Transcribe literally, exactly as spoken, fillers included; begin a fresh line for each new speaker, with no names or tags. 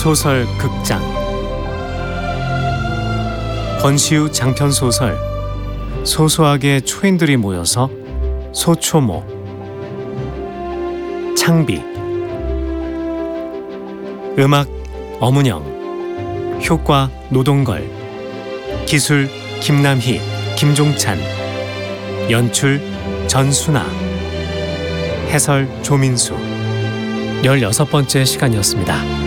소설 극장 권시우 장편 소설 소소하게 초인들이 모여서 소초모. 창비. 음악 엄은영. 효과 노동걸. 기술 김남희, 김종찬. 연출 전순아. 해설 조민수. 열여섯 번째 시간이었습니다.